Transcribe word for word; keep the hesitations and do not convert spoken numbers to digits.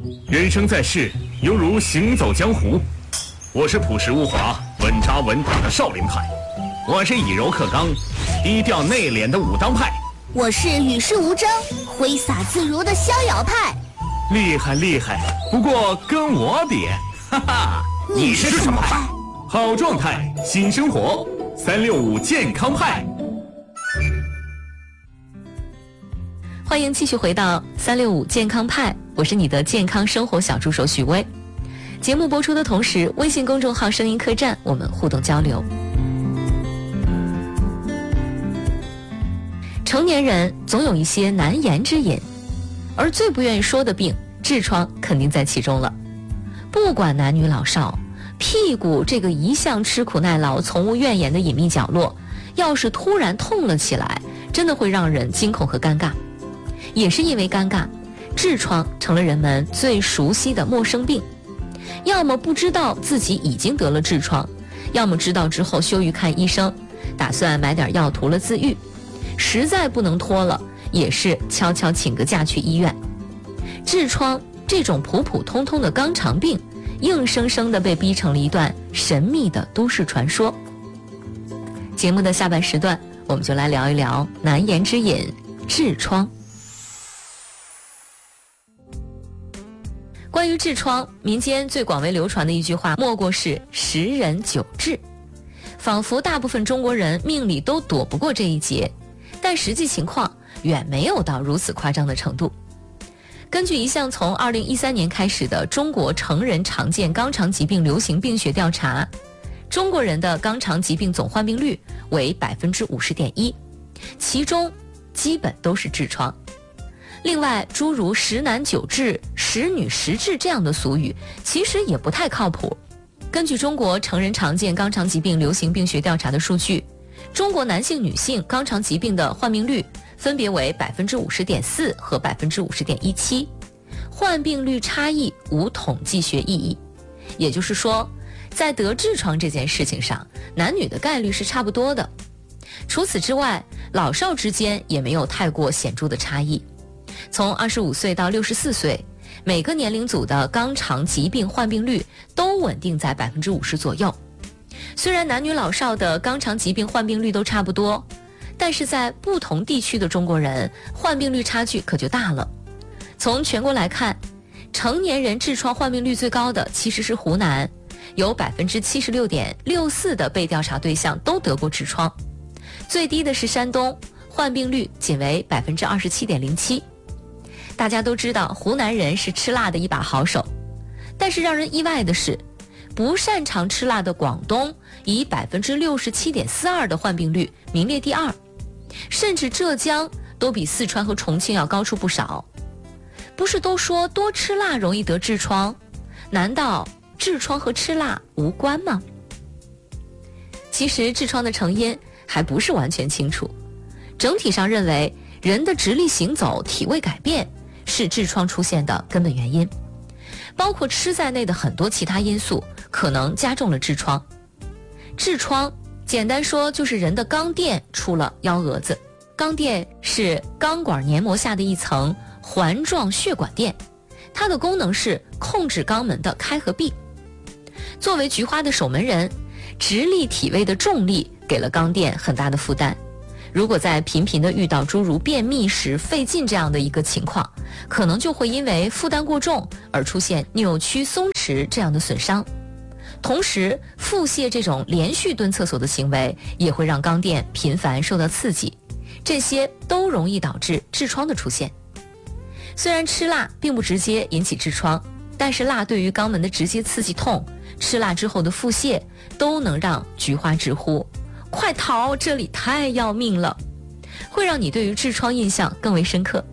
人生在世，犹如行走江湖。我是朴实无华、稳扎稳打的少林派，我是以柔克刚、低调内敛的武当派， 我是与世无争、挥洒自如的逍遥派。 厉害厉害，不过跟我比，哈哈， 你是什么派？ 好状态，新生活，三六五健康派。 欢迎继续回到三六五健康派，我是你的健康生活小助手许巍。节目播出的同时，微信公众号声音客栈我们互动交流。成年人总有一些难言之隐，而最不愿意说的病，痔疮肯定在其中了。不管男女老少，屁股这个一向吃苦耐劳、从无怨言的隐秘角落，要是突然痛了起来，真的会让人惊恐和尴尬。也是因为尴尬，痔疮成了人们最熟悉的陌生病。要么不知道自己已经得了痔疮，要么知道之后羞于看医生，打算买点药涂了自愈。实在不能拖了，也是悄悄请个假去医院。痔疮这种普普通通的肛肠病，硬生生地被逼成了一段神秘的都市传说。节目的下半时段，我们就来聊一聊难言之隐——痔疮。关于痔疮，民间最广为流传的一句话莫过是十人九痔，仿佛大部分中国人命里都躲不过这一劫，但实际情况远没有到如此夸张的程度。根据一项从二零一三年开始的中国成人常见肛肠疾病流行病学调查，中国人的肛肠疾病总患病率为 百分之五十点一， 其中基本都是痔疮。另外，诸如十男九痔、十女十痔这样的俗语其实也不太靠谱。根据中国成人常见肛肠疾病流行病学调查的数据，中国男性女性肛肠疾病的患病率分别为 百分之五十点四 和 百分之五十点一七， 患病率差异无统计学意义。也就是说，在得痔疮这件事情上，男女的概率是差不多的。除此之外，老少之间也没有太过显著的差异。从二十五岁到六十四岁，每个年龄组的肛肠疾病患病率都稳定在 百分之五十 左右。虽然男女老少的肛肠疾病患病率都差不多，但是在不同地区的中国人患病率差距可就大了。从全国来看，成年人痔疮患病率最高的其实是湖南，有 百分之七十六点六四 的被调查对象都得过痔疮。最低的是山东，患病率仅为 百分之二十七点零七。大家都知道湖南人是吃辣的一把好手，但是让人意外的是，不擅长吃辣的广东以 百分之六十七点四二 的患病率名列第二，甚至浙江都比四川和重庆要高出不少。不是都说多吃辣容易得痔疮？难道痔疮和吃辣无关吗？其实痔疮的成因还不是完全清楚，整体上认为人的直立行走、体位改变是痔疮出现的根本原因，包括吃在内的很多其他因素可能加重了痔疮。痔疮简单说就是人的肛垫出了幺蛾子。肛垫是肛管黏膜下的一层环状血管垫，它的功能是控制肛门的开和闭。作为菊花的守门人，直立体位的重力给了肛垫很大的负担。如果在频频地遇到诸如便秘时费劲这样的一个情况，可能就会因为负担过重而出现扭曲松弛这样的损伤。同时，腹泻这种连续蹲厕所的行为也会让肛垫频繁受到刺激，这些都容易导致痔疮的出现。虽然吃辣并不直接引起痔疮，但是辣对于肛门的直接刺激痛，吃辣之后的腹泻都能让菊花直呼快逃，这里太要命了，会让你对于痔疮印象更为深刻。